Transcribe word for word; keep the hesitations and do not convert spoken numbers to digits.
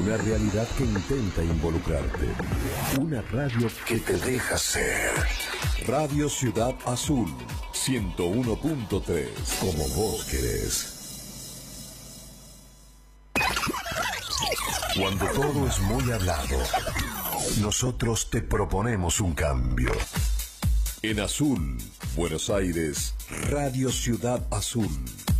Una realidad que intenta involucrarte. Una radio que te deja ser. Radio Ciudad Azul, ciento uno punto tres, como vos querés. Cuando todo es muy hablado, nosotros te proponemos un cambio. En Azul, Buenos Aires, Radio Ciudad Azul.